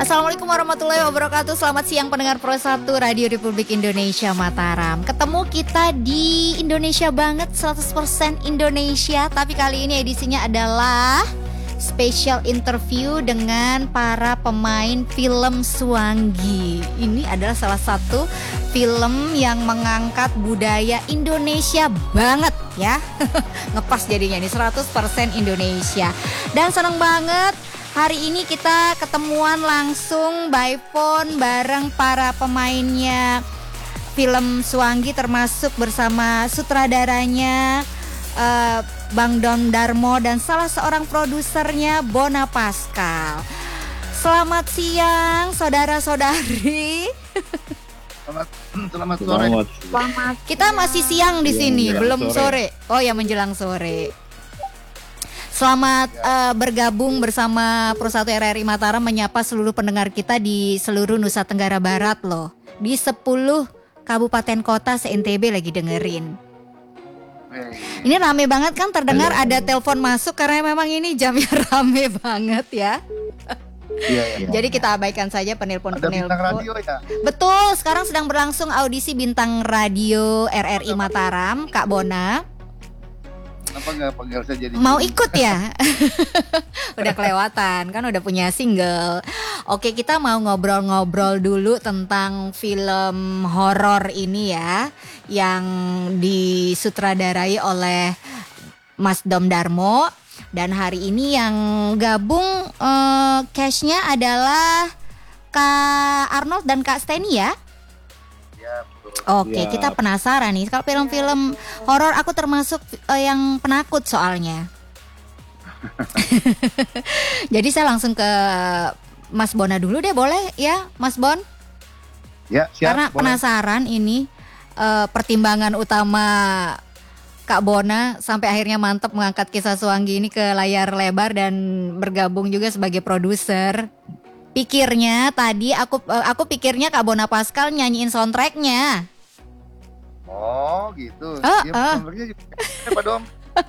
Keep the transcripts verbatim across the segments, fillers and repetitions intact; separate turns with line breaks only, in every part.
Assalamualaikum warahmatullahi wabarakatuh. Selamat siang pendengar Pro satu Radio Republik Indonesia Mataram. Ketemu kita di Indonesia banget, seratus persen Indonesia. Tapi kali ini edisinya adalah special interview dengan para pemain film Swangi. Ini adalah salah satu film yang mengangkat budaya Indonesia banget ya. Ngepas jadinya ini seratus persen Indonesia. Dan seneng banget hari ini kita ketemuan langsung by phone bareng para pemainnya film Swangi, termasuk bersama sutradaranya uh, Bang Don Darmo dan salah seorang produsernya Bona Pascal. Selamat siang saudara-saudari.
Selamat, selamat sore.
Selamat. Kita masih siang di sini, ya, belum sore. sore. Oh ya, menjelang sore. Selamat uh, bergabung bersama Pro satu R R I Mataram, menyapa seluruh pendengar kita di seluruh Nusa Tenggara Barat loh. Di sepuluh kabupaten kota se-N T B lagi dengerin. Ini rame banget kan, terdengar
Halo.
Ada telepon masuk karena memang ini jamnya rame banget ya.
Iya, iya.
Jadi kita abaikan saja penelpon-penelpon.
Ada bintang radio ya?
Betul, sekarang sedang berlangsung audisi bintang radio R R I Mataram, Kak Bona.
Kenapa nggak panggil saya jadi?
Mau ikut ya? Udah kelewatan kan, udah punya single. Oke, kita mau ngobrol-ngobrol dulu tentang film horor ini ya, yang disutradarai oleh Mas Dom Darmo. Dan hari ini yang gabung uh, cast-nya adalah Kak Arnold dan Kak Steny ya?
Ya, betul.
Oke,
Ya.
kita penasaran nih. Kalau film-film horor aku termasuk uh, yang penakut soalnya. Jadi saya langsung ke Mas Bona dulu deh, boleh ya Mas Bon?
Ya, siap.
Karena
boleh.
penasaran ini uh, pertimbangan utama Kak Bona sampai akhirnya mantap mengangkat kisah Swangi ini ke layar lebar dan bergabung juga sebagai produser. Pikirnya tadi aku aku pikirnya Kak Bona Pascal nyanyiin soundtracknya.
Oh, gitu.
Oh,
Ya,
oh.
soundtracknya juga. Apa dong?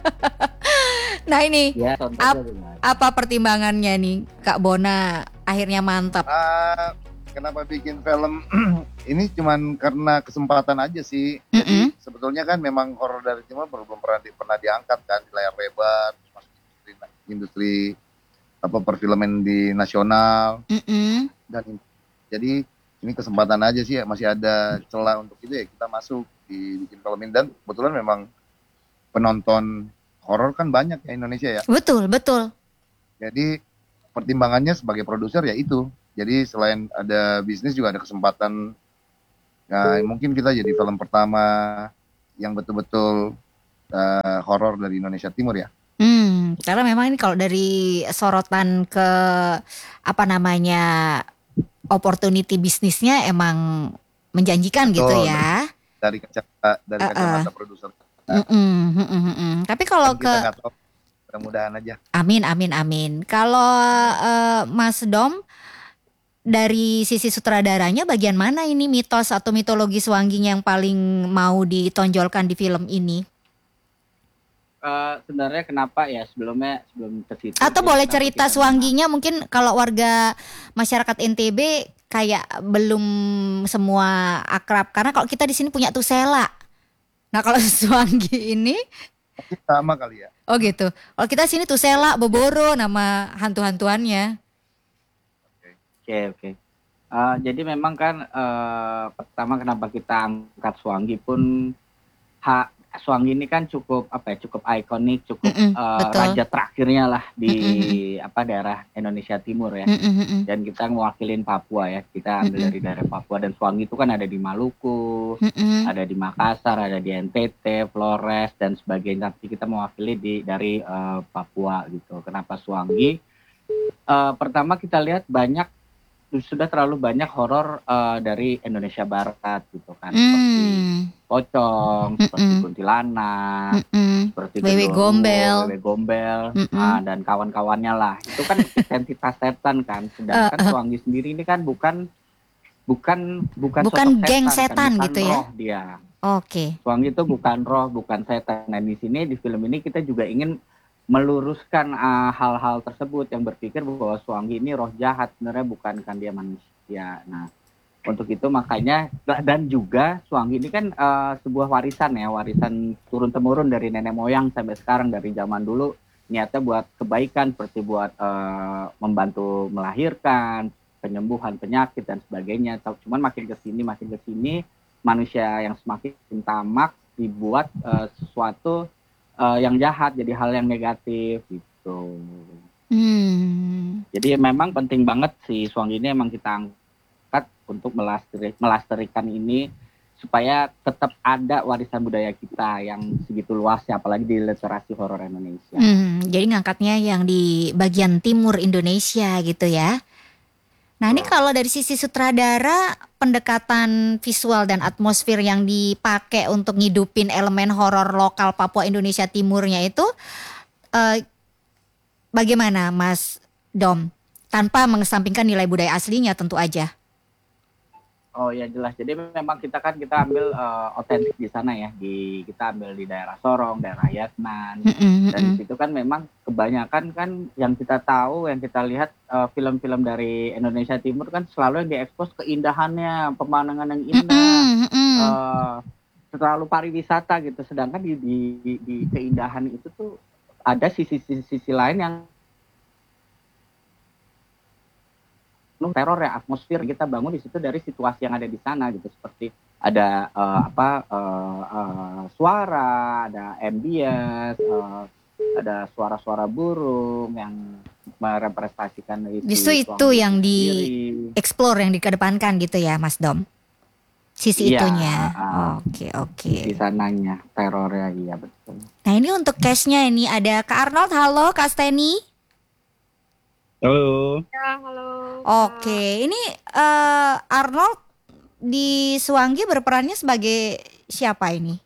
Nah ini
Ya,
Ap- apa pertimbangannya nih Kak Bona akhirnya mantap?
Ah, kenapa bikin film ini cuman karena kesempatan aja sih. Jadi
Mm-mm.
sebetulnya kan memang horor dari timur belum pernah di, pernah diangkat kan di layar lebar, masuk industri, industri apa perfilman di nasional.
Mm-mm.
Dan jadi ini kesempatan aja sih ya, masih ada celah untuk itu ya, kita masuk di bikin film ini. Dan kebetulan memang penonton horor kan banyak ya Indonesia ya.
Betul, betul.
Jadi pertimbangannya sebagai produser ya itu. Jadi selain ada bisnis juga ada kesempatan ya, mungkin kita jadi film pertama yang betul-betul uh, horor dari Indonesia Timur ya.
Hmm, karena memang ini kalau dari sorotan ke apa namanya opportunity bisnisnya emang menjanjikan gitu
Betul.
ya.
Dari kacamata dari
Uh-uh.
kacamata produser.
Mm-mm, mm-mm, mm-mm. Tapi kalau
Dan
ke
kita nggak tahu, mudah-mudahan aja.
amin amin amin. Kalau eh, Mas Dom dari sisi sutradaranya bagian mana ini mitos atau mitologi Swanginya yang paling mau ditonjolkan di film ini?
Eh, sebenarnya kenapa ya sebelumnya sebelum ke situ?
Atau
ya,
boleh
kenapa
cerita
kita-
Swanginya, mungkin kalau warga masyarakat N T B kayak belum semua akrab, karena kalau kita di sini punya Tusela. Nah kalau Swangi ini,
Mungkin sama kali ya.
oh gitu. Kalau kita sini Tusela, Boboro nama hantu-hantuannya.
Oke oke. Eh, jadi memang kan eh, pertama kenapa kita angkat Swangi pun hak Swangi ini kan cukup apa ya cukup ikonik, cukup
Mm-mm,
eh,
betul.
raja terakhirnya lah di
Mm-mm.
apa daerah Indonesia Timur ya.
Mm-mm, mm-mm.
Dan kita mewakilin Papua ya. Kita ambil
Mm-mm.
dari daerah Papua, dan Swangi itu kan ada di Maluku,
Mm-mm.
ada di Makassar, ada di N T T, Flores dan sebagainya. Tapi kita mewakili di dari eh, Papua gitu. Kenapa Swangi? Eh, pertama kita lihat banyak sudah terlalu banyak horor eh, dari Indonesia Barat gitu kan, seperti
Hmm.
pocong, seperti
Mm-mm.
kuntilanak,
Mm-mm.
seperti
Wewe
genderuwo,
Gombel.
Wewe Gombel,
Mm-mm.
ah, dan kawan-kawannya lah. Itu kan identitas setan kan. Sedangkan
Uh, uh.
Swangi sendiri ini kan bukan bukan bukan
Bukan
sosok
geng
kan,
setan
bukan
gitu ya?
roh dia.
Oke.
Swangi itu bukan roh, bukan setan. Nah di sini di film ini kita juga ingin meluruskan uh, hal-hal tersebut, yang berpikir bahwa Swangi ini roh jahat, sebenarnya bukan, kan dia manusia. Nah, untuk itu makanya, dan juga Swangi ini kan uh, sebuah warisan ya, warisan turun-temurun dari nenek moyang sampai sekarang, dari zaman dulu niatnya buat kebaikan, seperti buat uh, membantu melahirkan, penyembuhan penyakit dan sebagainya. Cuman makin kesini, makin kesini manusia yang semakin tamak dibuat uh, sesuatu uh, yang jahat, jadi hal yang negatif gitu.
Hmm.
Jadi memang penting banget si Swangi ini emang kita angkat untuk melasteri, melastarikan ini supaya tetap ada warisan budaya kita yang segitu luasnya, apalagi di literasi horor Indonesia.
Hmm, jadi ngangkatnya yang di bagian timur Indonesia gitu ya. Nah ini kalau dari sisi sutradara, pendekatan visual dan atmosfer yang dipakai untuk ngidupin elemen horor lokal Papua Indonesia Timurnya itu eh, bagaimana Mas Dom? Tanpa mengesampingkan nilai budaya aslinya tentu aja.
Oh ya jelas. Jadi memang kita kan kita ambil uh, otentik di sana ya. Di kita ambil di daerah Sorong, daerah Yatman.
Mm-mm,
Dan di situ kan memang kebanyakan kan yang kita tahu, yang kita lihat uh, film-film dari Indonesia Timur kan selalu yang diekspos keindahannya, pemandangan yang indah,
mm-mm, mm-mm.
Uh, terlalu pariwisata gitu. Sedangkan di, di, di, di keindahan itu tuh ada sisi-sisi lain yang teror ya, atmosfer kita bangun di situ dari situasi yang ada di sana gitu, seperti ada uh, apa uh, uh, suara, ada ambience, uh, ada suara-suara burung yang merepresentasikan itu.
Justru itu yang di explore, yang dikedepankan gitu ya Mas Dom, sisi
iya,
itunya.
uh,
Oke oke.
Di sananya terornya, iya betul.
Nah ini untuk cashnya ini ada Kak Arnold. Halo Kak Steny.
Halo.
Ya, halo.
Oke, ini uh, Arnold di Swangi berperannya sebagai siapa ini?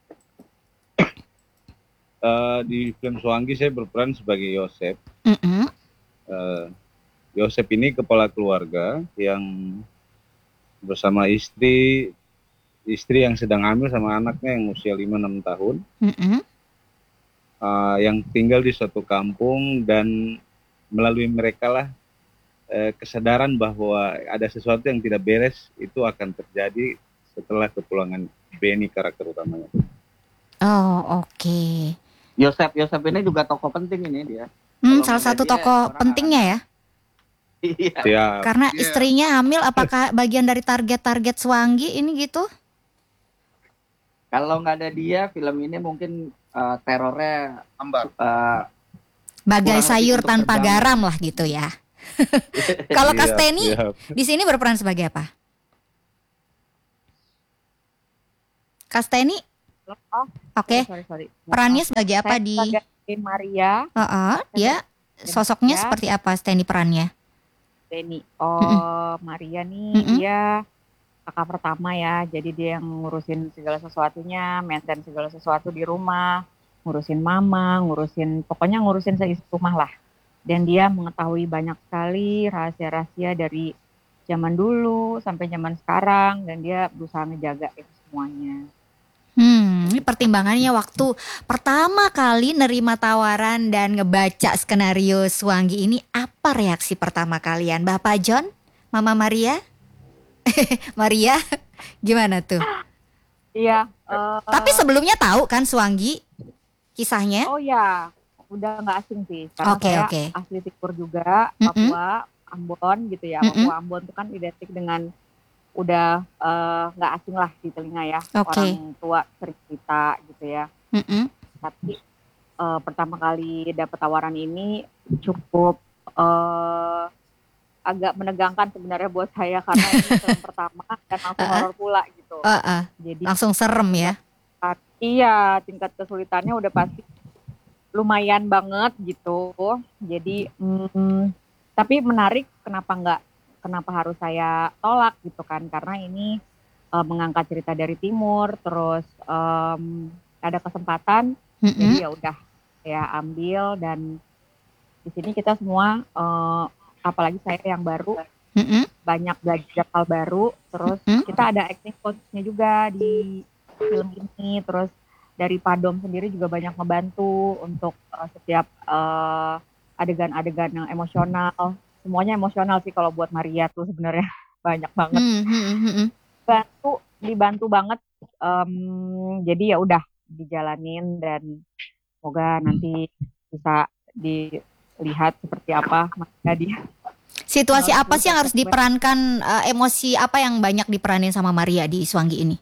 Uh, di film Swangi saya berperan sebagai Yosep.
Mm-hmm.
Uh, Yosep ini kepala keluarga yang bersama istri, istri yang sedang hamil sama anaknya yang usia lima enam tahun,
Mm-hmm.
uh, yang tinggal di suatu kampung, dan melalui mereka lah eh, kesadaran bahwa ada sesuatu yang tidak beres itu akan terjadi setelah kepulangan Benny, karakter utamanya.
Oh oke. Okay.
Yosep Yosep ini juga tokoh penting ini dia.
Hmm,
Kalau
salah
nggak
satu
dia,
tokoh
orang
pentingnya ya.
Iya.
Siap.
Karena
Iya.
istrinya hamil, apakah bagian dari target-target Swangi ini gitu?
Kalau nggak ada dia, film ini mungkin uh, terornya
Ambar.
uh,
Bagai
Kurang lebih
sayur
untuk
tanpa
terbangun.
garam lah gitu ya. Kalau Kak
Siap,
Steny
siap.
di sini berperan sebagai apa? Kak Steny,
Oh,
oke.
sorry, sorry.
Perannya sebagai apa
Saya
di?
sebagai Maria
Heeh, dia sosoknya
Ya.
seperti apa Steny perannya?
Beni. Oh, Maria nih
Mm-mm.
dia kakak pertama ya. Jadi dia yang ngurusin segala sesuatunya, maintain segala sesuatu di rumah, ngurusin mama, ngurusin pokoknya ngurusin seisi rumah lah. Dan dia mengetahui banyak sekali rahasia-rahasia dari zaman dulu sampai zaman sekarang, dan dia berusaha ngejaga itu semuanya.
Hmm, ini pertimbangannya waktu pertama kali nerima tawaran dan ngebaca skenario Swangi ini, apa reaksi pertama kalian? Bapak John, Mama Maria? Maria, gimana tuh?
Iya. eh,
Tapi sebelumnya tahu kan Swangi kisahnya?
Oh ya, udah nggak asing sih. Karena
Oke,
saya
oke.
asli Timur juga,
Mm-mm.
Papua, Ambon gitu ya.
Mm-mm.
Papua Ambon itu kan identik dengan udah eh, nggak asing lah di telinga ya.
Oke.
Orang tua cerita gitu ya.
Mm-mm.
Tapi eh, pertama kali dapat tawaran ini cukup eh, agak menegangkan sebenarnya buat saya, karena ini film pertama dan langsung
Uh-uh.
horor pula gitu.
Uh, uh,
Jadi
langsung serem ya?
iya, tingkat kesulitannya udah pasti lumayan banget gitu. Jadi, mm, tapi menarik. Kenapa nggak? Kenapa harus saya tolak gitu kan? Karena ini uh, mengangkat cerita dari timur, terus um, ada kesempatan.
Mm-mm.
Jadi ya udah saya ambil, dan di sini kita semua, uh, apalagi saya yang baru,
Mm-mm.
banyak belajar hal baru. Terus
Mm-mm.
kita ada acting coachnya juga di film ini, terus dari Padom sendiri juga banyak ngebantu untuk uh, setiap uh, adegan-adegan yang emosional. Semuanya emosional sih kalau buat Maria tuh sebenarnya banyak banget.
Hmm, hmm, hmm, hmm.
Bantu, dibantu banget. Um, jadi ya udah dijalanin dan semoga nanti bisa dilihat seperti apa Maria di
Situasi
uh,
apa sih yang harus
segmen.
diperankan, uh, emosi apa yang banyak diperanin sama Maria di Swangi ini?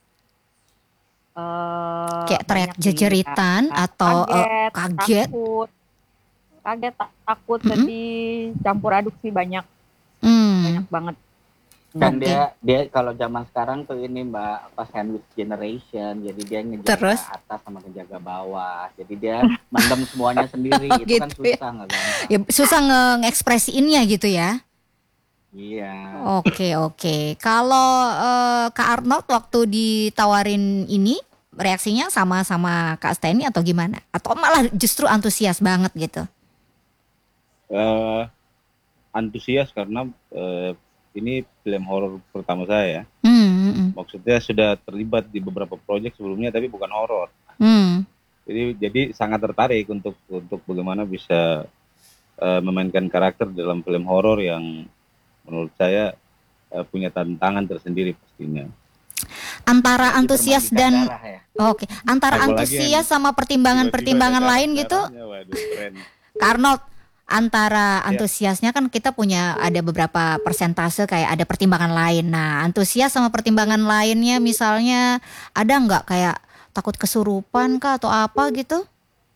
Uh,
Kayak teriak
banyak sih,
jejeritan
ya.
atau uh,
Kaget,
kaget?
takut, kaget, ta- takut,
Mm-mm.
sedih, campur aduk sih banyak,
Hmm,
banyak banget.
Kan
oke.
dia dia kalau zaman sekarang tuh ini Mbak apa sandwich generation, jadi dia ngejaga
Terus?
atas sama ngejaga bawah, jadi dia mendem semuanya sendiri,
Oh,
itu kan
gitu ya.
susah nggak gampang.
Ya, susah nge- ngekspresiinnya gitu ya.
Iya.
Oke, oke. Kalau uh, Kak Arnold waktu ditawarin ini reaksinya sama sama Kak Steny atau gimana? Atau malah justru antusias banget gitu?
Eh, antusias karena eh, ini film horor pertama saya.
Hmm, hmm, hmm.
Maksudnya sudah terlibat di beberapa proyek sebelumnya tapi bukan horor.
Hmm.
Jadi jadi sangat tertarik untuk untuk bagaimana bisa eh, memainkan karakter dalam film horor yang menurut saya eh, punya tantangan tersendiri pastinya.
Antara
Lagi
antusias
bermandikan
dan
darah ya.
oke, antara
Apalagi
antusias
yang
sama
Tiba-tiba
pertimbangan-pertimbangan
ada
lain gitu,
darahnya, waduh keren.
Kak Arnold, antara
Ya.
antusiasnya kan kita punya ada beberapa persentase kayak ada pertimbangan lain. Nah, antusias sama pertimbangan lainnya misalnya ada nggak kayak takut kesurupan kah atau apa gitu?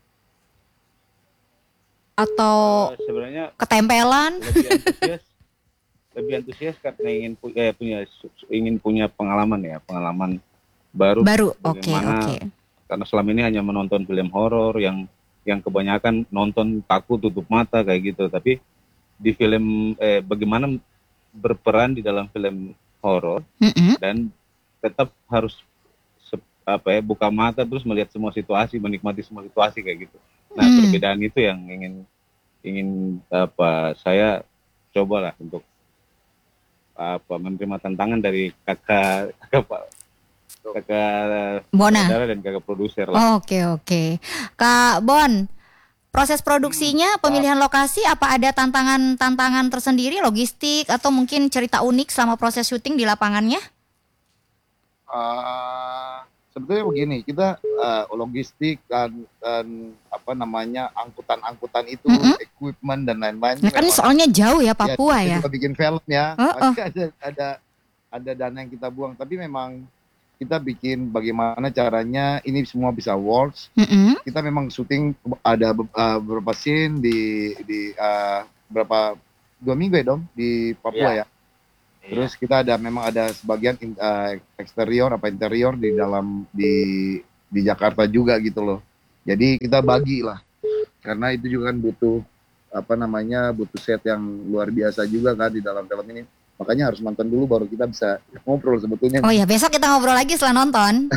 Atau
Eh, sebenarnya
ketempelan?
lebih antusias lebih antusias karena ingin pu- eh, punya su- ingin punya pengalaman ya pengalaman baru
Baru, oke,
bagaimana
oke.
karena selama ini hanya menonton film horor yang yang kebanyakan nonton takut tutup mata kayak gitu, tapi di film eh, bagaimana berperan di dalam film horor
Mm-mm.
dan tetap harus se- apa ya buka mata terus melihat semua situasi, menikmati semua situasi kayak gitu. Nah,
Hmm.
perbedaan itu yang ingin ingin apa saya cobalah untuk apa menerima tantangan dari kakak kakak Pak kakak
Bona.
saudara dan kakak produser lah.
Oke, oke. Kak Bon, proses produksinya, pemilihan lokasi apa ada tantangan-tantangan tersendiri, logistik atau mungkin cerita unik selama proses syuting di lapangannya?
Uh, sebetulnya begini, kita uh, logistik dan, dan apa namanya angkutan-angkutan itu,
Mm-mm.
equipment dan lain-lain.
Ya kan
memang-
soalnya jauh ya
ya,
Papua
kita
ya.
juga bikin film ya,
Oh, oh.
pasti ada ada ada dana yang kita buang. Tapi memang kita bikin bagaimana caranya ini semua bisa works.
Mm-mm.
Kita memang syuting ada be- uh, beberapa scene di di uh, berapa dua minggu ya dong di Papua
Iya.
ya. Terus kita ada memang ada sebagian in- uh, eksterior apa interior di dalam di di Jakarta juga gitu loh. Jadi kita bagi lah karena itu juga kan butuh apa namanya butuh set yang luar biasa juga kan di dalam film ini. Makanya harus nonton dulu baru kita bisa ngobrol sebetulnya.
Oh ya, besok kita ngobrol lagi setelah nonton.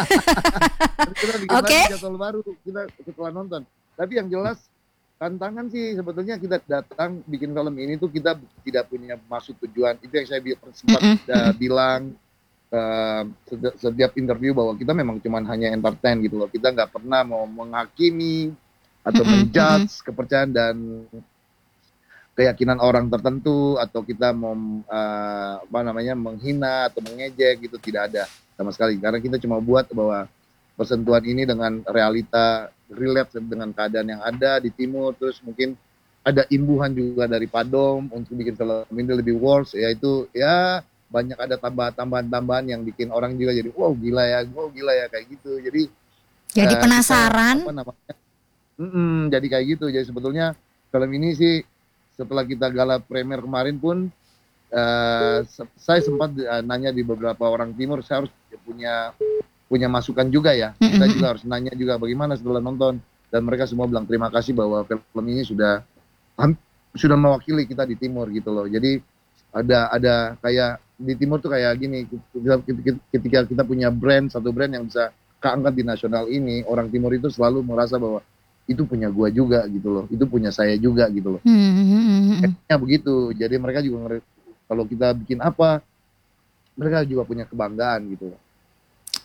Kita bikin
Oke.
lagi jadwal baru kita setelah nonton. Tapi yang jelas tantangan sih sebetulnya kita datang bikin film ini tuh kita tidak punya maksud tujuan. Itu yang saya bi- sempat
Mm-mm.
uh, bilang uh, seti- setiap interview bahwa kita memang cuma hanya entertain gitu loh. Kita nggak pernah mau menghakimi atau
Mm-mm,
menjudge kepercayaan dan keyakinan orang tertentu atau kita mau uh, apa namanya menghina atau mengejek gitu tidak ada sama sekali karena kita cuma buat bahwa persentuhan ini dengan realita relate dengan keadaan yang ada di timur terus mungkin ada imbuhan juga dari Padom untuk bikin film ini lebih worse yaitu ya banyak ada tambahan-tambahan yang bikin orang juga jadi wow gila ya wow gila ya kayak gitu jadi
Jadi
eh,
penasaran.
kita, apa namanya mm-mm, jadi kayak gitu jadi sebetulnya film ini sih setelah kita gala premier kemarin pun uh, se- saya sempat uh, nanya di beberapa orang timur saya harus punya punya masukan juga ya kita
Mm-mm.
juga harus nanya juga bagaimana setelah nonton dan mereka semua bilang terima kasih bahwa film ini sudah ham- sudah mewakili kita di timur gitu loh jadi ada ada kayak di timur tuh kayak gini ketika, ketika kita punya brand satu brand yang bisa keangkat di nasional ini orang timur itu selalu merasa bahwa itu punya gua juga gitu loh itu punya saya juga gitu loh
Hmm, hmm, hmm, hmm.
ya begitu jadi mereka juga ngeri, kalau kita bikin apa mereka juga punya kebanggaan gitu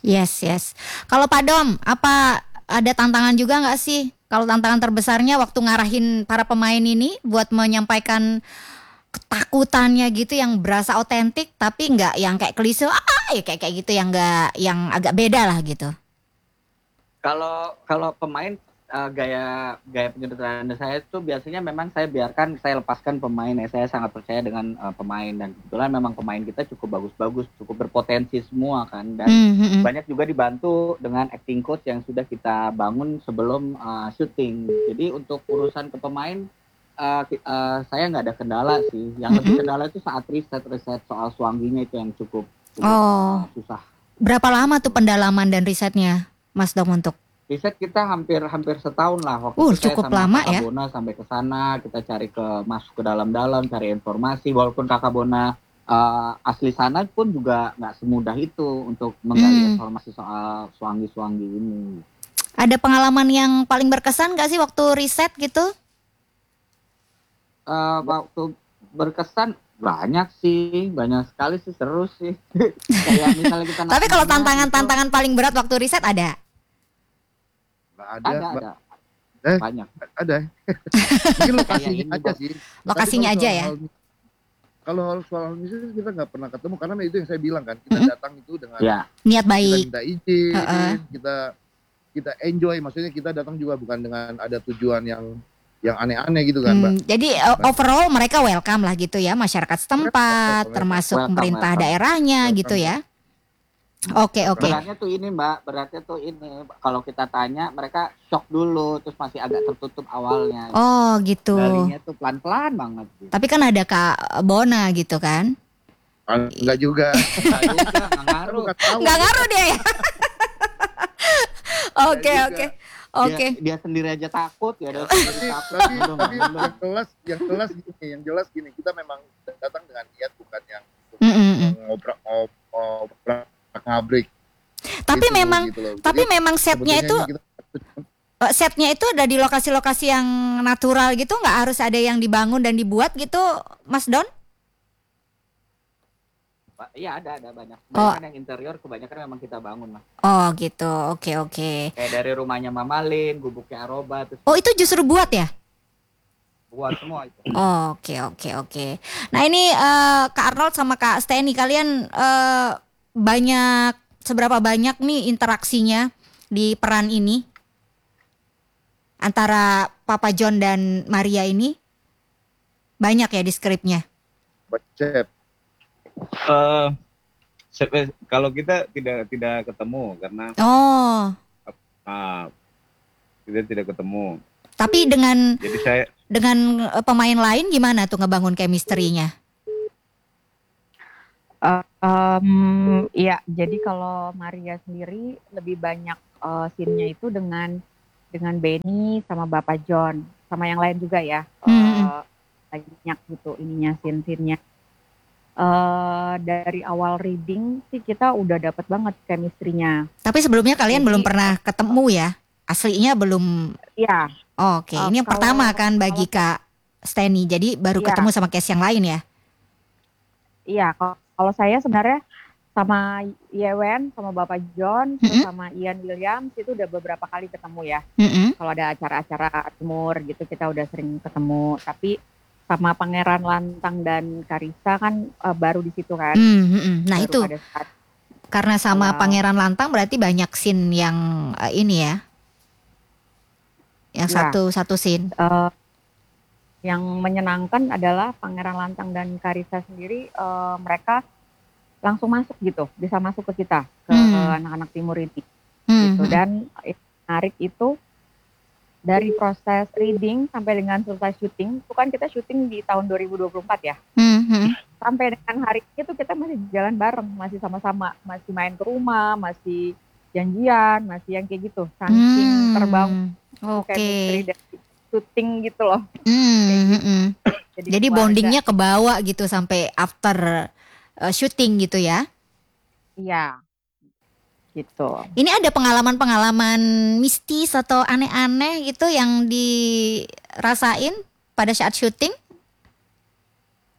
Yes, yes. Kalau Pak Dom, apa ada tantangan juga nggak sih? Kalau tantangan terbesarnya waktu ngarahin para pemain ini buat menyampaikan ketakutannya gitu yang berasa otentik, tapi nggak yang kayak klise, ah ya kayak kayak gitu yang nggak, yang agak beda lah gitu.
Kalau kalau pemain uh, gaya gaya penyutradaran saya itu biasanya memang saya biarkan, saya lepaskan pemain. Ya, saya sangat percaya dengan uh, pemain, dan kebetulan memang pemain kita cukup bagus-bagus, cukup berpotensi semua kan, dan
Mm-hmm.
banyak juga dibantu dengan acting coach yang sudah kita bangun sebelum uh, syuting. Jadi untuk urusan ke pemain uh, uh, saya nggak ada kendala sih. Yang lebih kendala itu saat riset riset soal Swangginya itu yang cukup, cukup
Oh.
uh, susah.
Berapa lama tuh pendalaman dan risetnya, Mas Dom, untuk?
Riset kita hampir hampir setahun lah waktu
Uh,
itu. Saya
cukup
sama
lama
Kakak
ya.
Bona sampai ke sana, kita cari ke masuk ke dalam-dalam, cari informasi. Walaupun Kakak Bona uh, asli sana pun juga nggak semudah itu untuk menggali
Hmm.
informasi soal Swangi-Swangi ini.
Ada pengalaman yang paling berkesan gak sih waktu riset gitu?
Uh, waktu berkesan banyak sih, banyak sekali sih, seru sih. Kayak misalnya kita
Tapi kalau
nanya
tantangan-tantangan paling berat waktu riset ada?
Nggak
gitu,
ada,
ada
Mbak.
ada
Eh?
banyak.
Ada. Mungkin lokasinya
Kayak ini,
aja
Bang.
sih.
Lokasinya
Tapi
aja
kalau
ya?
soal- Kalau soal bisnis kita nggak pernah ketemu, karena itu yang saya bilang kan, kita
Mm-mm.
datang itu dengan
Ya,
Niat
kita
baik.
minta izin,
Heeh.
kita kita enjoy, maksudnya kita datang juga bukan dengan ada tujuan yang yang aneh-aneh gitu kan, Mbak.
Hmm, jadi uh, overall mereka welcome lah gitu ya, masyarakat setempat,
Welcome,
termasuk
welcome,
pemerintah
welcome.
daerahnya
Welcome.
gitu ya. Oke, oke.
beratnya tuh ini Mbak, beratnya tuh ini. Kalau kita tanya mereka shock dulu, terus masih agak tertutup awalnya.
Oh gitu.
Galinya tuh pelan-pelan banget. Gitu.
Tapi kan ada Kak Bona gitu kan?
Ah, Enggak juga.
Nggak juga, nggak ngaruh.
Bukan tahu.
Nggak ngaruh dia ya? Oke,
juga.
oke.
Dia,
Oke.
dia sendiri aja takut ya, dia
Tapi,
sendiri takut.
tapi,
Belum,
tapi
belum.
yang jelas, yang jelas gini, yang jelas gini, kita memang datang dengan niat bukan yang
Mm-mm.
ngobrak ngobrak ngabrik.
Tapi
Gitu,
memang,
gitu loh.
tapi
Jadi,
memang setnya
sebetulnya
itu,
ini kita-
eh, setnya itu ada di lokasi-lokasi yang natural gitu, nggak harus ada yang dibangun dan dibuat gitu, Mas Don?
Iya ada, ada banyak.
Oh.
Kebanyakan yang interior, kebanyakan memang kita bangun lah.
Oh gitu, oke oke.
Kayak dari rumahnya Mamalin, gubuknya Aroba, terus
Oh itu justru buat ya?
buat semua itu.
Oh, oke oke oke. Nah ini eh, Kak Arnold sama Kak Steny, kalian eh, banyak, seberapa banyak nih interaksinya di peran ini antara Papa John dan Maria ini? Banyak ya di skripnya?
Cep.
Eh, se- kalau kita tidak tidak ketemu karena
Oh,
ah, kita tidak ketemu.
tapi dengan
Jadi saya
dengan eh, pemain lain gimana tuh ngebangun chemistry-nya?
Eh, em, Iya, jadi kalau Maria sendiri lebih banyak eh, scene-nya itu dengan dengan Benny sama Bapak John, sama yang lain juga ya.
Hmm.
Eh, banyak gitu ininya scene-scene-nya. Eh, dari awal reading sih kita udah dapet banget chemistry-nya.
Tapi sebelumnya kalian
Jadi-
belum pernah ketemu ya? Aslinya belum.
Iya,
Oh, oke,
Oh,
ini yang
kalau-
pertama kan bagi Kak Steny. Jadi baru
Iya.
ketemu sama case yang lain ya?
iya. Kalau kalau saya sebenarnya sama Yewen, sama Bapak John, terus
Mm-mm.
sama Ian Williams itu udah beberapa kali ketemu ya.
Mm-mm.
Kalau ada acara-acara timur gitu kita udah sering ketemu. Tapi sama Pangeran Lantang dan Karissa kan eh, baru di situ kan.
Hmm, hmm, hmm. Nah
Baru
itu
pada saat
karena sama
Wow.
Pangeran Lantang berarti banyak scene yang eh, ini ya, yang
Ya.
satu satu scene.
eh, yang menyenangkan adalah Pangeran Lantang dan Karissa sendiri eh, mereka langsung masuk gitu, bisa masuk ke kita, ke
Hmm.
anak-anak timur ini
Hmm,
gitu.
hmm.
Dan yang menarik itu dari proses reading sampai dengan selesai syuting, itu kan kita syuting di tahun dua ribu dua puluh empat ya.
Hmm, hmm.
Sampai dengan hari itu kita masih jalan bareng, masih sama-sama, masih main ke rumah, masih janjian, masih yang kayak gitu. Saking
Hmm,
terbang
Oke.
chemistry dari syuting gitu loh.
Hmm, hmm, hmm. Jadi
keluarga.
bondingnya kebawa gitu sampai after eh, syuting gitu ya.
Iya, gitu.
Ini ada pengalaman-pengalaman mistis atau aneh-aneh gitu yang dirasain pada saat syuting?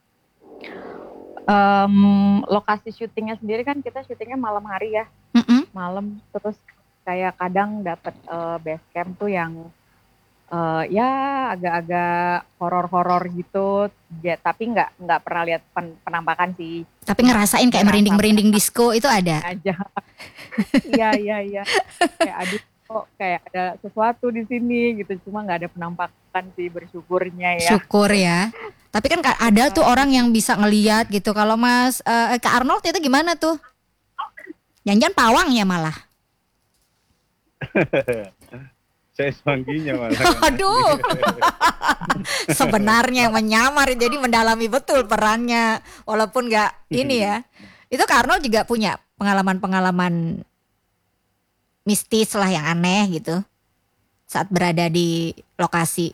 Em, lokasi syutingnya sendiri kan kita syutingnya malam hari ya.
Mm-mm.
malam, terus kayak kadang dapat uh, base camp tuh yang uh, ya agak-agak horor-horor gitu, ya, tapi nggak nggak pernah lihat pen- penampakan sih.
Tapi ngerasain kayak merinding-merinding disco itu ada.
Aja. Iya iya iya. Kayak aduh kok kayak ada sesuatu di sini gitu, cuma nggak ada penampakan sih, bersyukurnya ya.
Syukur ya. Tapi kan ka- ada tuh orang yang bisa ngeliat gitu. Kalau Mas eh, Kak Arnold itu gimana tuh? Jangan-jangan pawang ya malah.
Saya semangginya malah.
Aduh. Sebenarnya yang menyamar, jadi mendalami betul perannya. Walaupun nggak ini ya. Itu Kak Arnold juga punya pengalaman-pengalaman mistis lah yang aneh gitu saat berada di lokasi.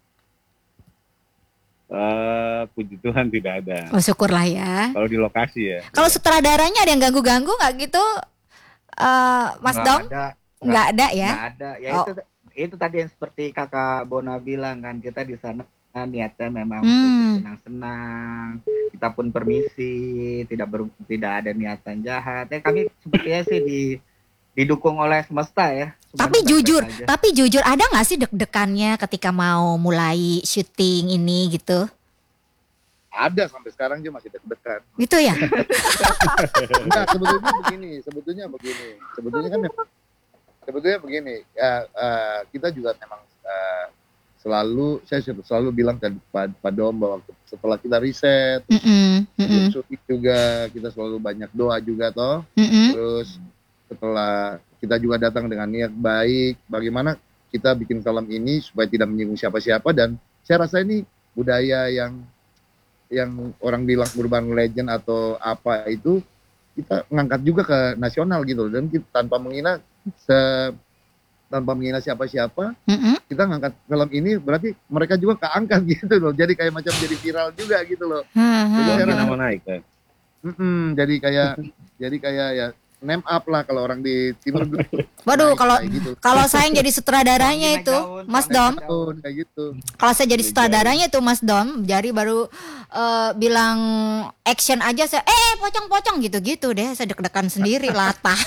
Uh, puji Tuhan tidak ada.
Oh syukurlah ya.
Kalau di lokasi ya.
Kalau sutradaranya ada yang ganggu-ganggu nggak gitu, uh, Mas
Nggak
Dom?
ada,
Nggak ada ya?
nggak ada. Ya
Oh.
itu itu tadi yang seperti Kakak Bona bilang kan, kita di sana kan niatnya memang
Hmm.
untuk senang-senang. Kita pun permisi, tidak ber, tidak ada niatan jahat. Ya kami sepertinya sih di didukung oleh semesta ya. Semuanya
Tapi
baik-baik
jujur,
aja.
tapi jujur ada nggak sih deg-degannya ketika mau mulai syuting ini gitu?
Ada sampai sekarang juga masih deg-degan.
Gitu ya?
Enggak, sebetulnya begini, sebetulnya begini, sebetulnya kan memang- sebetulnya begini, ya, eh, kita juga memang eh, selalu, saya selalu bilang ke Pak, Pak Dom bahwa setelah kita riset,
Mm-mm,
sebelum
mm-mm,
syuting juga kita selalu banyak doa juga toh,
mm-mm.
terus setelah kita juga datang dengan niat baik, bagaimana kita bikin film ini supaya tidak menyinggung siapa-siapa, dan saya rasa ini budaya yang yang orang bilang urban legend atau apa itu kita ngangkat juga ke nasional gitu loh. Dan kita, tanpa menghina se tanpa menghina siapa-siapa,
Mm-mm.
kita ngangkat film ini berarti mereka juga keangkat gitu loh, jadi kayak macam jadi viral juga gitu loh.
Hmm,
Jadi
hmm.
saya rasa-
Nama naik kan.
Mm-mm, jadi kayak jadi kayak ya name up lah kalau orang di timur dulu.
Waduh,
Naik
kalau
kayak gitu.
kalau saya yang jadi sutradaranya
Naik
itu,
daun,
Mas
naik
Dom.
daun.
Tahun, kayak gitu.
Kalau saya jadi
Iya,
sutradaranya itu Mas Dom, jadi baru eh, bilang action aja saya, eh pocong-pocong gitu-gitu deh, saya deg-degan sendiri latah.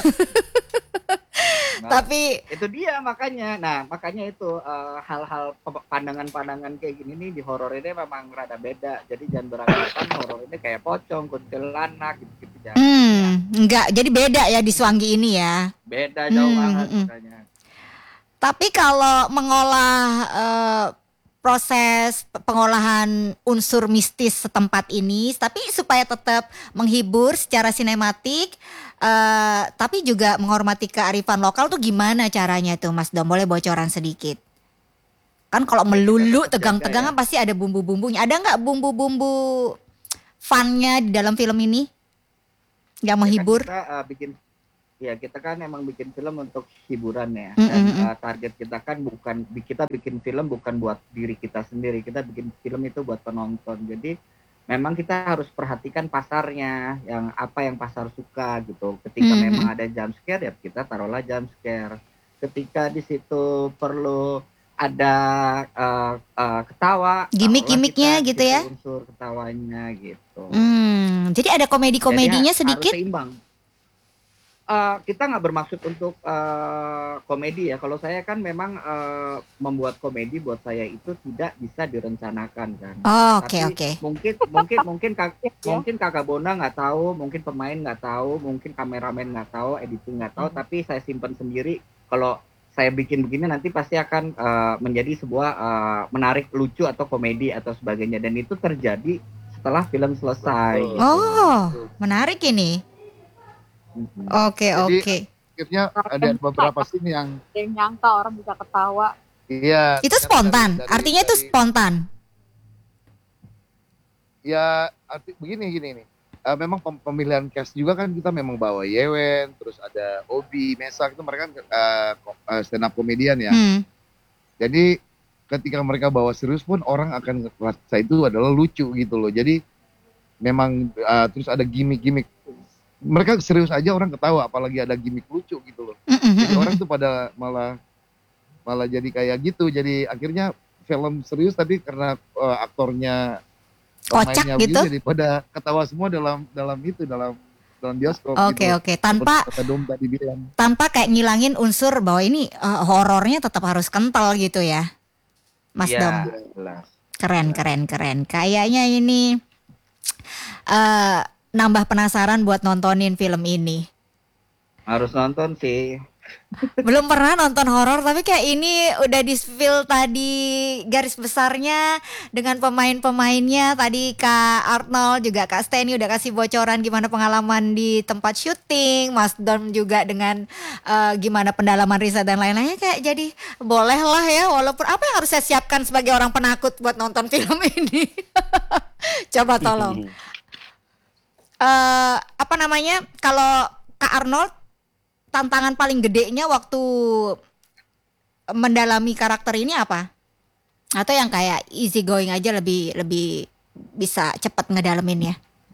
Nah,
Tapi
itu dia makanya. Nah, makanya itu eh, hal-hal pe- pandangan-pandangan kayak gini nih di horor ini memang rada beda. Jadi jangan beranggapan horor ini kayak pocong, kuntilanak gitu-gitu, jangan.
hmm, enggak, jadi beda ya di Swangi ini ya.
Beda jauh
Hmm,
banget
hmm.
makanya.
Tapi kalau mengolah eh, proses pe- pengolahan unsur mistis setempat ini, tapi supaya tetap menghibur secara sinematik, eh, tapi juga menghormati kearifan lokal tuh gimana caranya tuh Mas Dom? Boleh bocoran sedikit? Kan kalau melulu
tetap
tegang-tegangan
jaga
pasti ada bumbu-bumbunya. Ada nggak bumbu-bumbu funnya di dalam film ini yang
Ya kan
menghibur?
kita eh, bikin ya kita kan emang bikin film untuk hiburan ya.
Mm,
Dan
mm, mm.
eh, target kita kan bukan kita bikin film bukan buat diri kita sendiri. Kita bikin film itu buat penonton. Jadi memang kita harus perhatikan pasarnya, yang apa yang pasar suka gitu. Ketika
Mm,
memang
mm.
ada jump scare ya kita taruhlah jump scare. Ketika di situ perlu ada eh, eh, ketawa,
Gimik-gimiknya
taruhlah kita
gitu
di
ya?
situ unsur ketawanya gitu.
Hmm, jadi ada komedi-komedinya
Jadi
sedikit?
harus seimbang. Eh, kita nggak bermaksud untuk eh, komedi ya. Kalau saya kan memang eh, membuat komedi buat saya itu tidak bisa direncanakan kan.
Oh, oke
Tapi
oke.
mungkin mungkin mungkin kak,
Ya.
mungkin kakak Bona nggak tahu, mungkin pemain nggak tahu, mungkin kameramen nggak tahu, editing nggak tahu.
Hmm.
Tapi saya simpan sendiri. Kalau saya bikin begini nanti pasti akan eh, menjadi sebuah eh, menarik, lucu atau komedi atau sebagainya. Dan itu terjadi setelah film selesai.
Betul.
gitu.
Oh, menarik ini.
Mhm.
Oke
Jadi,
oke.
Akhirnya ada beberapa scene yang
Ada yang nyangka orang bisa ketawa.
iya.
Itu
ternyata
spontan.
dari- dari-
Artinya itu
dari-
spontan.
Ya arti begini gini nih. Eh, memang pem- pemilihan cast juga kan kita memang bawa Yewen, terus ada Obi, Mesak itu mereka kan eh, ko- eh, stand up komedian ya.
Hmm.
Jadi ketika mereka bawa serius pun orang akan merasa itu adalah lucu gitu loh. Jadi memang eh, terus ada gimmick-gimmick. Mereka serius aja orang ketawa, apalagi ada gimmick lucu gitu loh.
Mm, mm,
Jadi
mm,
orang
mm.
tuh pada malah malah jadi kayak gitu. Jadi akhirnya film serius tapi karena eh, aktornya
Kocak
pemainnya
gitu.
begitu, jadi pada ketawa semua dalam dalam itu dalam nonton bioskop
Oke
gitu.
oke, tanpa
Seperti Kata Dom tadi bilang.
tanpa kayak ngilangin unsur bahwa ini eh, horornya tetap harus kental gitu ya, Mas Dom.
Iya, jelas.
Keren keren keren. Kayaknya ini eh nambah penasaran buat nontonin film ini.
Harus nonton sih.
Belum pernah nonton horor tapi kayak ini udah di spill tadi garis besarnya dengan pemain-pemainnya. Tadi Kak Arnold juga Kak Steny udah kasih bocoran gimana pengalaman di tempat syuting. Mas Dom juga dengan eh, gimana pendalaman riset dan lain-lainnya. Kayak jadi boleh lah ya, walaupun apa yang harus saya siapkan sebagai orang penakut buat nonton film ini. Coba tolong. Eh apa namanya, kalau Kak Arnold, tantangan paling gedenya waktu mendalami karakter ini apa? Atau yang kayak easy going aja lebih lebih bisa cepat ngedalaminnya?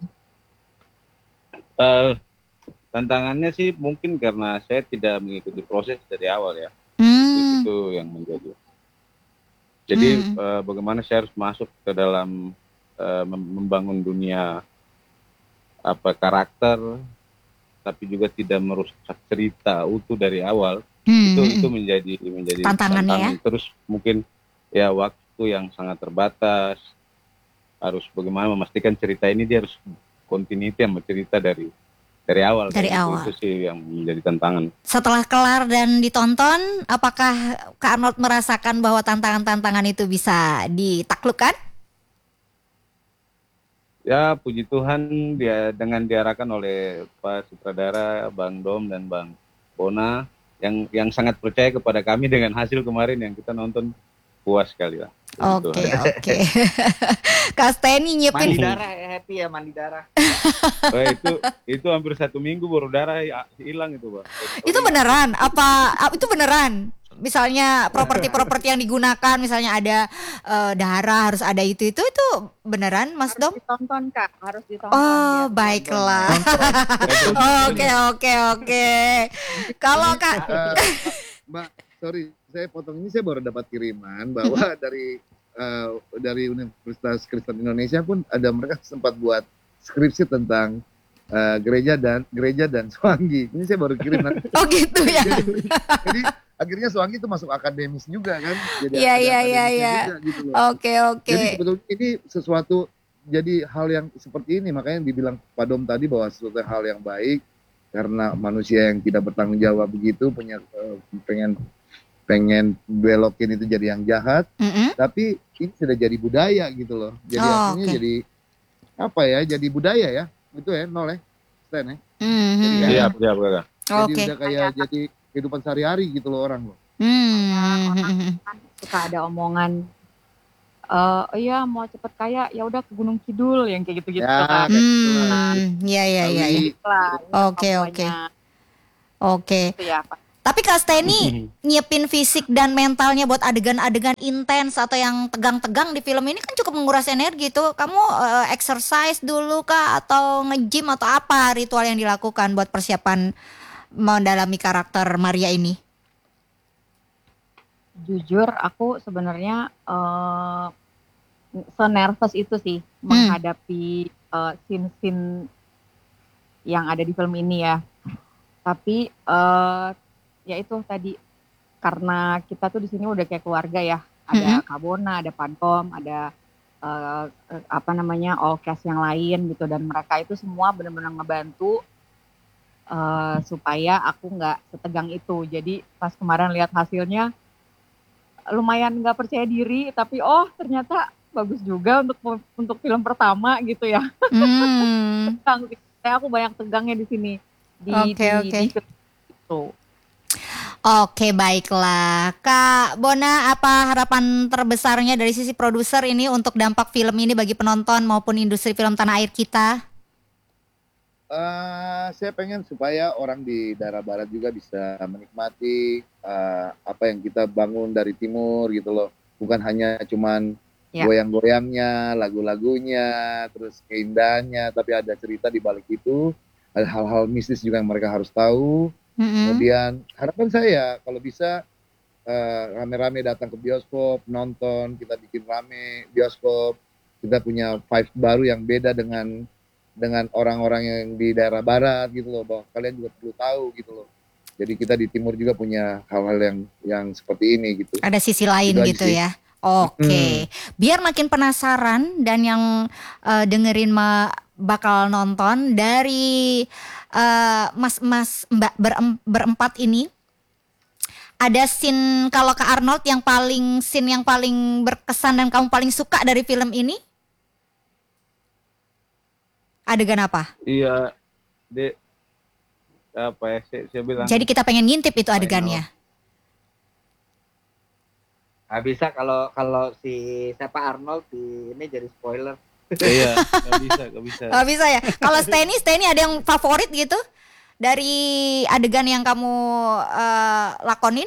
Eh, tantangannya sih mungkin karena saya tidak mengikuti proses dari awal ya.
Hmm.
Itu yang menjadi. Jadi
Hmm.
eh, bagaimana saya harus masuk ke dalam eh, mem- membangun dunia apa karakter, tapi juga tidak merusak cerita utuh dari awal.
Hmm.
Itu itu menjadi menjadi
Tantangannya
tantangan. Terus mungkin ya waktu yang sangat terbatas, harus bagaimana memastikan cerita ini dia harus continuity sama cerita dari dari awal.
Dari
Kayak gitu.
awal.
Itu sih yang menjadi tantangan.
Setelah kelar dan ditonton, apakah Kak Arnold merasakan bahwa tantangan-tantangan itu bisa ditaklukkan?
Ya puji Tuhan dia dengan diarahkan oleh Pak Sutradara, Bang Dom dan Bang Bona yang yang sangat percaya kepada kami dengan hasil kemarin yang kita nonton, puas sekali lah. Puji
Oke
Tuhan.
oke. Kak Steny
Mandi
nyiapin.
darah ya, happy ya mandi darah.
Oh, itu itu hampir satu minggu baru darah ya- hilang itu, Pak.
Itu beneran? Apa ah, itu beneran? Misalnya properti-properti yang digunakan, misalnya ada eh, darah, harus ada itu itu itu beneran, Mas Dom?
Harus ditonton Kak, harus ditonton.
Oh,
biar-
baiklah. Oke oke oke. Kalau Kak,
Eh, Mbak, sorry, saya potong ini, saya baru dapat kiriman bahwa dari eh, dari Universitas Kristen Indonesia pun ada, mereka sempat buat skripsi tentang eh, gereja dan gereja dan Swangi. Ini saya baru kirim nanti.
oh gitu ya.
Jadi, jadi akhirnya Swangi itu masuk akademis juga kan. Jadi
Iya,
ada
iya, iya,
akademisnya
iya.
juga gitu loh.
Oke oke.
Jadi sebetulnya ini sesuatu, jadi hal yang seperti ini, makanya dibilang Pak Dom tadi bahwa sesuatu hal yang baik karena manusia yang tidak bertanggung jawab begitu punya eh, pengen pengen belokin itu jadi yang jahat,
Mm-mm.
tapi ini sudah jadi budaya gitu loh. Jadi
Oh,
akhirnya
oke.
jadi apa ya? Jadi budaya ya. Itu ya, nol ya. Stan ya.
Mhm.
Siap, siap, Kakak.
Jadi
Oke.
udah kayak jadi kehidupan sehari-hari gitu loh orang loh.
Hmm.
Kan suka ada omongan eh oh iya mau cepet kaya ya udah ke Gunung Kidul yang kayak gitu-gitu
Ya,
kan.
Hmm, ya ya ya. ya.
Kali.
Lah,
Oke,
Papuanya
oke. Oke.
Gitu ya, Pak.
Tapi Kak Steny nyiapin fisik dan mentalnya buat adegan-adegan intens atau yang tegang-tegang di film ini kan cukup menguras energi tuh. Kamu eh, exercise dulu kah atau nge-gym atau apa ritual yang dilakukan buat persiapan mendalami karakter Maria ini?
Jujur aku sebenarnya eh se-nervous itu sih menghadapi eh, scene-scene yang ada di film ini ya. Tapi eh ya itu tadi karena kita tuh di sini udah kayak keluarga ya. Ada
Mm-mm.
Kak Bona, ada Pantom, ada eh, eh, apa namanya all cast yang lain gitu dan mereka itu semua benar-benar ngebantu eh, supaya aku nggak setegang itu. Jadi pas kemarin lihat hasilnya lumayan nggak percaya diri tapi oh ternyata bagus juga untuk untuk film pertama gitu ya.
Hmm.
Tegang sih. Kayak aku banyak tegangnya di sini di
Oke,
di,
oke.
di film itu.
Oke, baiklah. Kak Bona, apa harapan terbesarnya dari sisi produser ini untuk dampak film ini bagi penonton maupun industri film tanah air kita?
Eh, saya pengen supaya orang di daerah barat juga bisa menikmati eh, apa yang kita bangun dari timur gitu loh. Bukan hanya cuman
Ya.
goyang-goyangnya, lagu-lagunya, terus keindahannya, tapi ada cerita di balik itu, ada hal-hal mistis juga yang mereka harus tahu.
Mm-mm.
Kemudian harapan saya kalau bisa eh, rame-rame datang ke bioskop, nonton, kita bikin rame bioskop, kita punya vibe baru yang beda dengan dengan orang-orang yang di daerah barat gitu loh, bahwa kalian juga perlu tahu gitu loh. Jadi kita di timur juga punya hal-hal yang yang seperti ini gitu.
Ada sisi lain
Itu aja
gitu
sih.
ya. Oke, biar makin penasaran dan yang eh, dengerin ma bakal nonton dari eh, mas-mas mbak berem- berempat ini, ada scene kalau ke Arnold yang paling scene yang paling berkesan dan kamu paling suka dari film ini? Adegan apa?
Iya, de apa ya? Saya, saya bilang.
Jadi kita pengen ngintip itu
Final.
adegannya.
Nah, bisa kalau kalau si siapa Arnold di ini jadi spoiler.
Iya, nggak bisa, nggak bisa.
Oh, bisa ya. Kalau Steny, Steny ada yang favorit gitu dari adegan yang kamu eh, lakonin?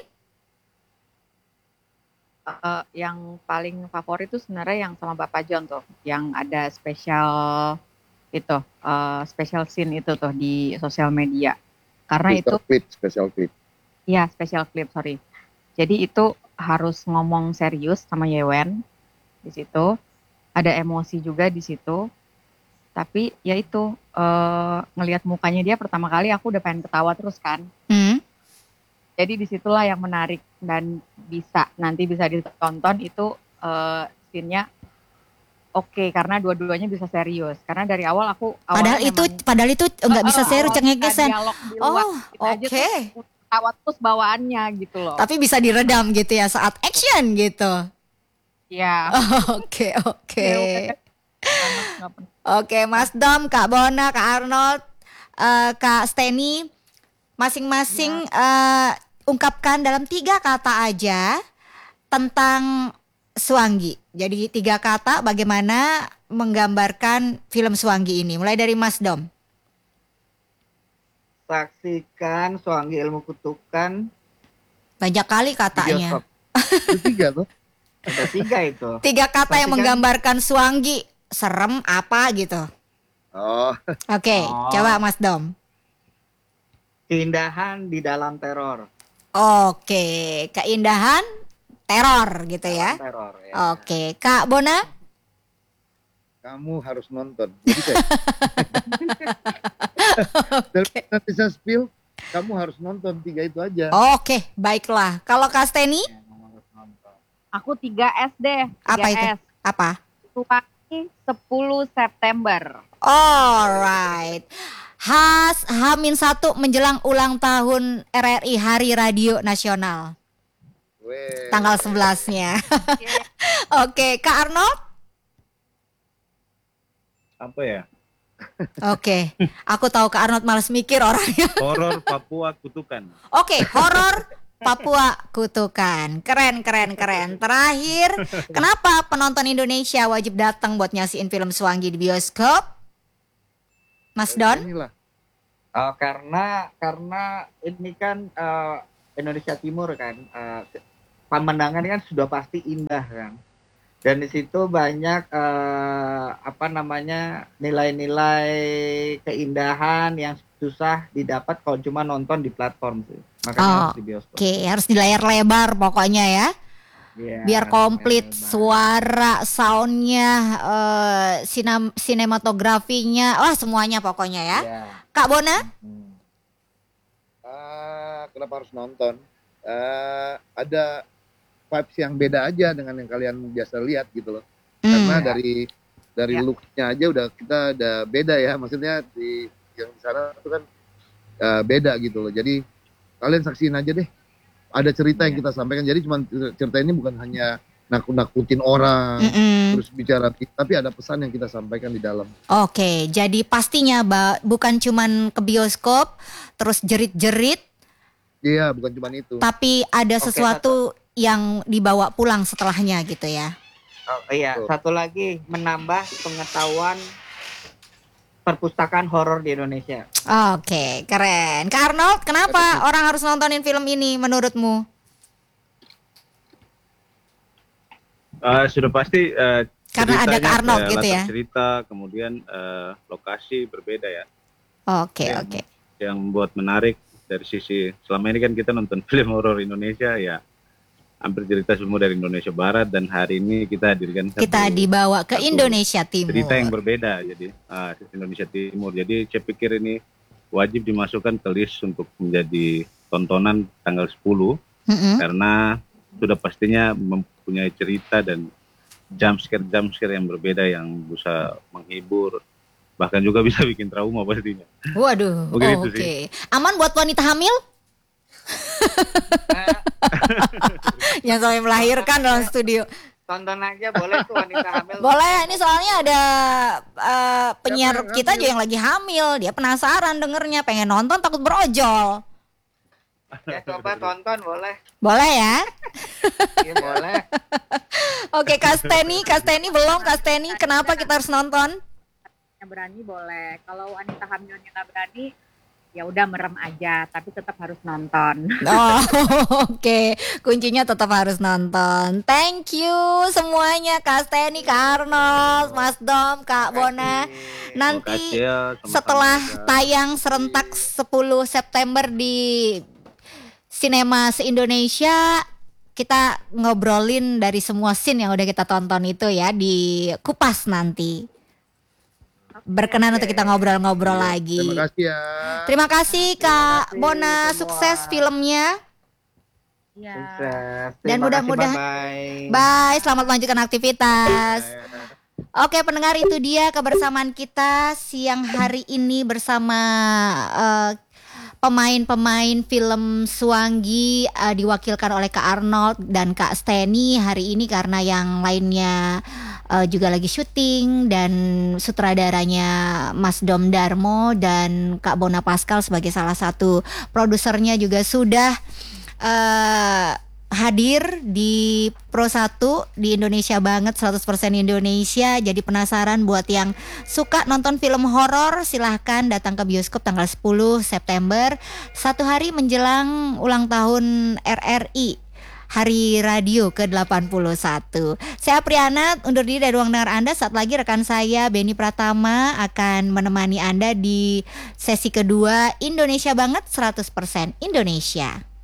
Eh, yang paling favorit itu sebenarnya yang sama Bapak John tuh, yang ada spesial itu, eh, special scene itu tuh di sosial media. Karena itu,
Special clip, special clip.
ya special clip, sorry. Jadi itu harus ngomong serius sama Yewen di situ. Ada emosi juga di situ. Tapi ya itu, eh, ngelihat mukanya dia pertama kali aku udah pengen ketawa terus kan.
Hmm.
Jadi disitulah yang menarik dan bisa nanti bisa ditonton itu eh, scene-nya oke karena dua-duanya bisa serius. Karena dari awal aku
Padahal
awalnya
itu
memang-
padahal itu nggak bisa
Oh,
serius
awal
cengegesan.
kita dialog di luar
Oh,
kita aja
oke.
tuh ketawa terus bawaannya gitu loh.
Tapi bisa diredam gitu ya saat action gitu.
Ya.
Oke, oke.
Ya, udah. Nggak pernah.
Oke, Mas Dom, Kak Bona, Kak Arnold, eh, Kak Steny, masing-masing eh, ungkapkan dalam tiga kata aja tentang Swangi. Jadi tiga kata bagaimana menggambarkan film Swangi ini. Mulai dari Mas Dom.
Saksikan Swangi Ilmu Kutukan
Banyak kali
di
katanya.
bioskop.
Itu tiga tuh.
Ada tiga itu.
Tiga kata yang
Saksikan.
menggambarkan Swangi. Serem apa gitu.
Oh,
Oke,
Oh.
coba Mas Dom.
Keindahan di dalam teror.
Oke, keindahan teror gitu ya.
Dalam teror ya.
Oke, Kak Bona.
kamu harus nonton. Jadi kayak nanti saya spill, kamu harus nonton tiga itu aja.
Oke, baiklah. Kalau Kak Steny,
Aku tiga S deh.
Apa itu?
S.
apa?
Swangi sepuluh September.
Alright. Has Hamin satu menjelang ulang tahun R R I Hari Radio Nasional.
Weh.
Tanggal sebelasnya. Oke, Kak Arnold.
Apa ya?
Oke, aku tahu Kak Arnold malas mikir orangnya.
Horor Papua Kutukan.
Oke, horor Papua Kutukan. Keren, keren, keren. Terakhir, kenapa penonton Indonesia wajib datang buat nyaksiin film Swangi di bioskop? Mas Don?
Inilah.
Oh, karena karena ini kan eh, Indonesia Timur kan, eh, pemandangan kan sudah pasti indah kan, dan di situ banyak eh, apa namanya nilai-nilai keindahan yang susah didapat kalau cuma nonton di platform sih, makanya
Oh,
harus di bioskop.
Oke, harus di layar lebar pokoknya ya.
Iya,
Biar komplit
lebar.
suara, soundnya, eh, sinem- sinematografinya, wah semuanya pokoknya ya.
Iya.
Kak Bona?
Hmm.
Ah, kenapa harus nonton? Ah, ada vibes yang beda aja dengan yang kalian biasa lihat gitu loh. Karena
Hmm.
dari dari
Ya.
look-nya aja udah kita ada beda ya. Maksudnya di yang di sana itu kan ah, beda gitu loh. Jadi kalian saksiin aja deh. Ada cerita yang kita sampaikan. Jadi cuma cerita ini bukan hanya nakut-nakutin orang,
Mm-mm.
terus bicara, tapi ada pesan yang kita sampaikan di dalam.
Oke, jadi pastinya Ba, bukan cuman ke bioskop terus jerit-jerit,
Iya, bukan cuma itu.
tapi ada
Oke,
sesuatu yang dibawa pulang setelahnya gitu ya.
Oh, iya,
Betul.
satu lagi menambah pengetahuan perpustakaan horor di Indonesia.
Oke, keren. Kak Arnold, kenapa orang harus nontonin film ini menurutmu?
Eh, sudah pasti eh,
Karena ada
ceritanya,
Kak Arnold
eh,
gitu
latar
ya.
cerita, kemudian eh, lokasi berbeda ya,
Oke,
Ya.
oke.
yang membuat menarik dari sisi selama ini kan kita nonton film horor Indonesia ya hampir cerita semua dari Indonesia Barat, dan hari ini kita hadirkan satu,
Kita dibawa ke
satu
Indonesia Timur.
cerita yang berbeda, jadi uh, Indonesia Timur. Jadi saya pikir ini wajib dimasukkan ke list untuk menjadi tontonan tanggal sepuluh,
Mm-mm.
karena sudah pastinya mempunyai cerita dan jumpscare jumpscare yang berbeda yang bisa menghibur, bahkan juga bisa bikin trauma pastinya.
Waduh,
Mungkin
oh,
itu
oke.
sih.
Aman buat wanita hamil? Yang sampai melahirkan dalam studio.
Tonton aja boleh tuh wanita hamil.
Boleh, ini soalnya ada eh, penyiar
Siapa yang
kita
hamil?
juga yang lagi hamil. Dia penasaran dengernya, pengen nonton takut berojol.
Ya coba tonton boleh.
Boleh ya?
Iya boleh.
Oke, Kasteni, Kasteni belum, Kasteni kenapa kita harus nonton?
Yang berani boleh. Kalau wanita hamilnya nggak berani, ya udah merem aja. Tapi tetap harus nonton.
Oh, oke. Kuncinya tetap harus nonton. Thank you semuanya, Kasteni, Kak Arnold, Mas Dom, Kak Bona. Nanti
Makasih ya, sama-sama
setelah
juga.
tayang serentak sepuluh September di Sinema se-Indonesia, kita ngobrolin dari semua scene yang udah kita tonton itu ya, di kupas nanti. Berkenan untuk kita ngobrol-ngobrol lagi.
Terima kasih ya.
Terima kasih Kak
kasih
Bona,
semua.
sukses filmnya.
Iya.
Sukses.
Dan
Terima
mudah-mudahan-
kasih, bye-bye.
Bye, selamat melanjutkan aktivitas. Oke pendengar, itu dia kebersamaan kita siang hari ini bersama eh, pemain-pemain film Suanggi, eh, diwakilkan oleh Kak Arnold dan Kak Steny hari ini karena yang lainnya eh, juga lagi syuting, dan sutradaranya Mas Dom Darmo dan Kak Bona Pascal sebagai salah satu produsernya juga sudah eh, hadir di Pro satu di Indonesia Banget, seratus persen Indonesia. Jadi penasaran buat yang suka nonton film horor, silahkan datang ke bioskop tanggal sepuluh September, satu hari menjelang ulang tahun R R I, Hari Radio ke delapan puluh satu. Saya Apriana undur diri dari ruang dengar Anda. Saat lagi rekan saya Beni Pratama akan menemani Anda di sesi kedua Indonesia Banget, seratus persen Indonesia.